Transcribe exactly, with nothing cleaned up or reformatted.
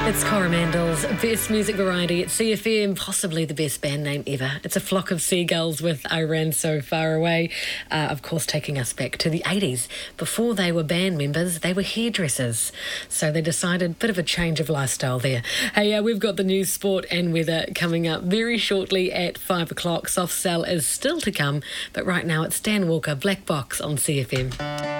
It's Coromandel's Best Music Variety at C F M, possibly the best band name ever. It's a flock of seagulls with I Ran So Far Away, uh, of course taking us back to the eighties. Before they were band members, they were hairdressers. So they decided, bit of a change of lifestyle there. Hey, uh, we've got the news, sport and weather coming up very shortly at five o'clock. Soft Cell is still to come, but right now it's Dan Walker, Black Box on C F M.